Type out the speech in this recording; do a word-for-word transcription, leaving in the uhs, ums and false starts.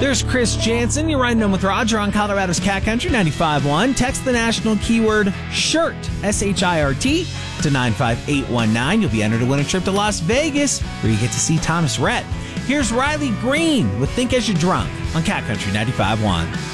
There's Chris Jansen. You're riding on with Roger on Colorado's Cat Country ninety-five point one. Text the national keyword SHIRT, S H I R T, to nine five eight one nine. You'll be entered to win a trip to Las Vegas, where you get to see Thomas Rhett. Here's Riley Green with Think As You're Drunk on Cat Country ninety-five point one.